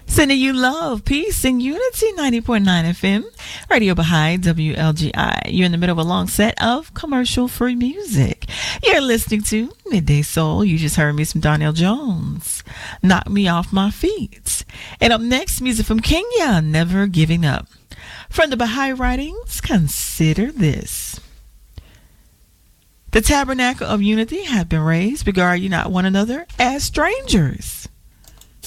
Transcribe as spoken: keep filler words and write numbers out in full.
Sending you love, peace, and unity. ninety point nine F M, Radio Baha'i, W L G I. You're in the middle of a long set of commercial-free music. You're listening to Midday Soul. You just heard me some Donnell Jones. Knock Me Off My Feet. And up next, music from Kenya, Never Giving Up. From the Baha'i writings, consider this. The tabernacle of unity hath been raised. Regard ye not one another as strangers.